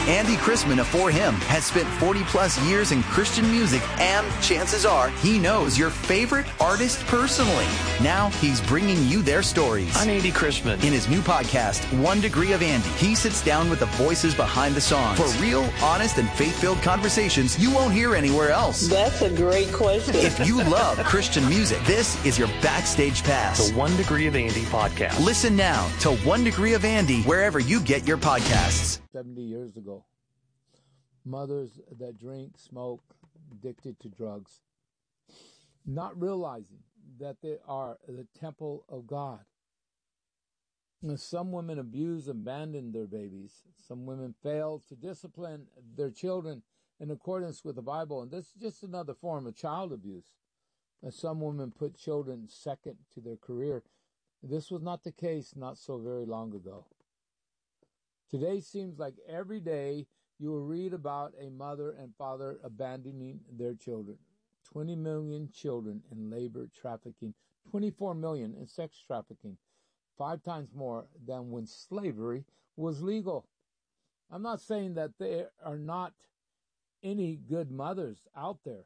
Andy Chrisman of For Him has spent 40 plus years in Christian music, and chances are he knows your favorite artist personally. Now he's bringing you their stories. I'm Andy Chrisman. In his new podcast, 1 Degree of Andy, he sits down with the voices behind the songs for real, honest, and faith-filled conversations you won't hear anywhere else. That's a great question. If you love Christian music, this is your backstage pass. The 1 Degree of Andy podcast. Listen now to 1 Degree of Andy wherever you get your podcasts. 70 years ago, mothers that drink, smoke, addicted to drugs, not realizing that they are the temple of God. And some women abuse and abandon their babies. Some women fail to discipline their children in accordance with the Bible. And this is just another form of child abuse. And some women put children second to their career. This was not the case not so very long ago. Today seems like every day you will read about a mother and father abandoning their children. 20 million children in labor trafficking, 24 million in sex trafficking, 5 times more than when slavery was legal. I'm not saying that there are not any good mothers out there,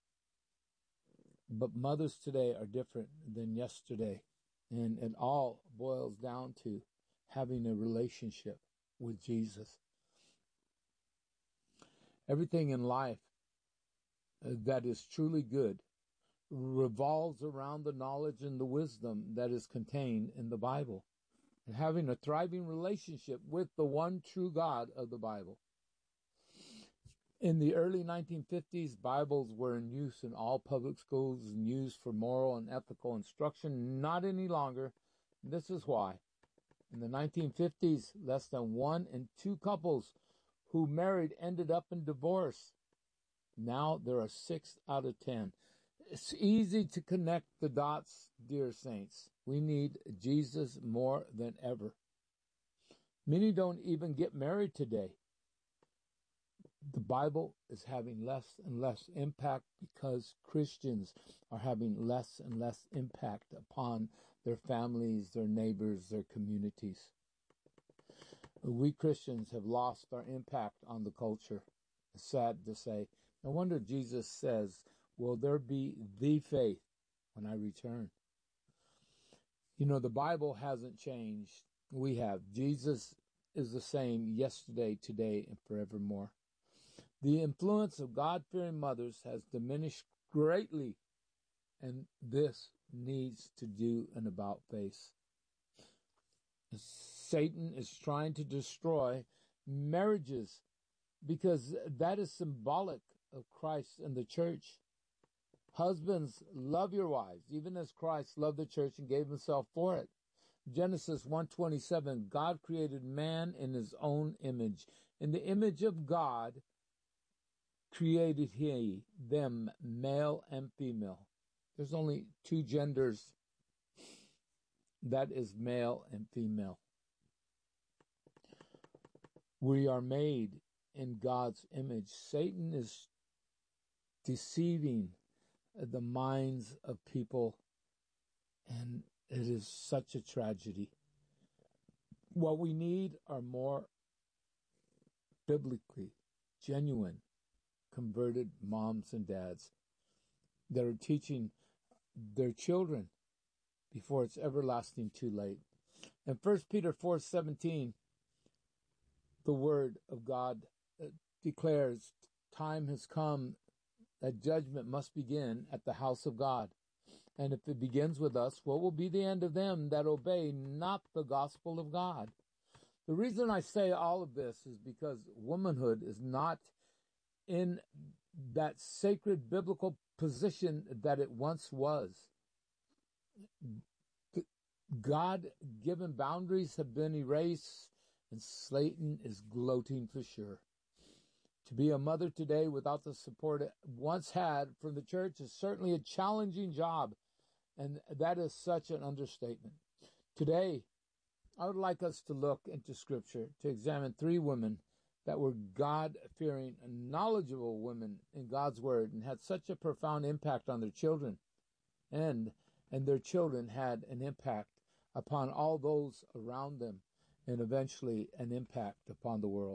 but mothers today are different than yesterday, and it all boils down to having a relationship with Jesus. Everything in life that is truly good revolves around the knowledge and the wisdom that is contained in the Bible, and having a thriving relationship with the one true God of the Bible. In the early 1950s, Bibles were in use in all public schools and used for moral and ethical instruction. Not any longer. This is why. In the 1950s, less than 1 in 2 couples who married ended up in divorce. Now there are 6 out of 10. It's easy to connect the dots, dear saints. We need Jesus more than ever. Many don't even get married today. The Bible is having less and less impact because Christians are having less and less impact upon their families, their neighbors, their communities. We Christians have lost our impact on the culture. It's sad to say. No wonder Jesus says, will there be the faith when I return? You know, the Bible hasn't changed. We have. Jesus is the same yesterday, today, and forevermore. The influence of God-fearing mothers has diminished greatly, and this needs to do an about-face. Satan is trying to destroy marriages because that is symbolic of Christ and the church. Husbands, love your wives, even as Christ loved the church and gave himself for it. Genesis 1:27, God created man in his own image. In the image of God created he them, male and female. There's only 2 genders. That is male and female. We are made in God's image. Satan is deceiving the minds of people, and it is such a tragedy. What we need are more biblically genuine, converted moms and dads that are teaching their children before it's everlasting too late. In 1 Peter 4:17, the word of God declares, time has come that judgment must begin at the house of God. And if it begins with us, what will be the end of them that obey not the gospel of God? The reason I say all of this is because womanhood is not in that sacred biblical position that it once was. God-given boundaries have been erased, and Satan is gloating for sure. To be a mother today without the support it once had from the church is certainly a challenging job, and that is such an understatement. Today, I would like us to look into Scripture to examine 3 women that were God-fearing and knowledgeable women in God's Word and had such a profound impact on their children, and their children had an impact upon all those around them, and eventually an impact upon the world.